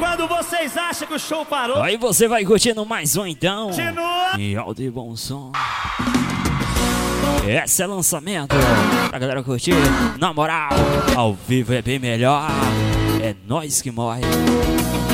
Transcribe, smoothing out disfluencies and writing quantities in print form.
quando vocês acham que o show parou. Aí você vai curtindo mais um então. Continua. Em alto e bom som. Esse é lançamento pra galera curtir. Na moral, ao vivo é bem melhor. É nós que morre.